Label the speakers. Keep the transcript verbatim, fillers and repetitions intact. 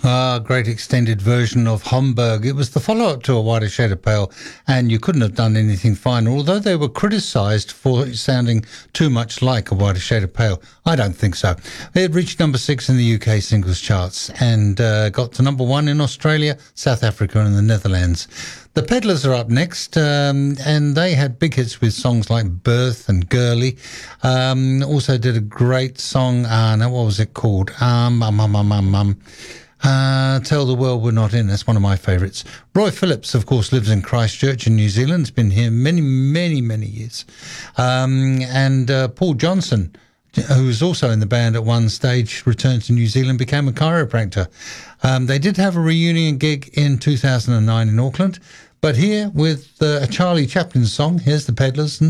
Speaker 1: Ah, great extended version of Homburg. It was the follow-up to A Whiter Shade of Pale, and you couldn't have done anything finer, although they were criticised for it sounding too much like A Whiter Shade of Pale. I don't think so. It reached number six in the U K singles charts and uh, got to number one in Australia, South Africa and the Netherlands. The Peddlers are up next, um, and they had big hits with songs like Birth and Girly. Um, also did a great song, uh, now what was it called? Um, um, um, um, um, um. Uh, Tell the World We're Not In. That's one of my favourites. Roy Phillips, of course, lives in Christchurch in New Zealand. He's been here many, many, many years. Um, and uh, Paul Johnson, who was also in the band at one stage, returned to New Zealand, became a chiropractor. Um, they did have a reunion gig in two thousand nine in Auckland. But here, with uh, a Charlie Chaplin song, here's the Peddlers and